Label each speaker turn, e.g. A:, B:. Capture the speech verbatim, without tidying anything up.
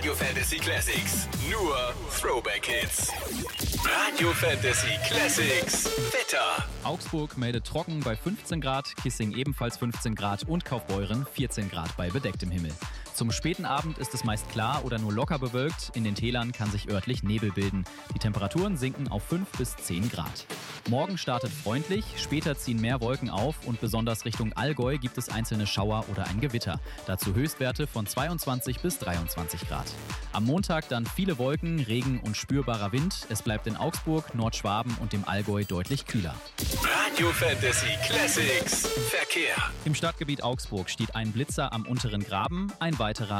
A: Radio Fantasy Classics. Nur Throwback-Hits. Radio Fantasy Classics. Wetter.
B: Augsburg meldet trocken bei fünfzehn Grad, Kissing ebenfalls fünfzehn Grad und Kaufbeuren vierzehn Grad bei bedecktem Himmel. Zum späten Abend ist es meist klar oder nur locker bewölkt. In den Tälern kann sich örtlich Nebel bilden. Die Temperaturen sinken auf fünf bis zehn Grad. Morgen startet freundlich, später ziehen mehr Wolken auf und besonders Richtung Allgäu gibt es einzelne Schauer oder ein Gewitter. Dazu Höchstwerte von zweiundzwanzig bis dreiundzwanzig Grad. Am Montag dann viele Wolken, Regen und spürbarer Wind. Es bleibt in Augsburg, Nordschwaben und dem Allgäu deutlich kühler.
A: Radio Fantasy Classics. Verkehr.
B: Im Stadtgebiet Augsburg steht ein Blitzer am unteren Graben, ein weiterer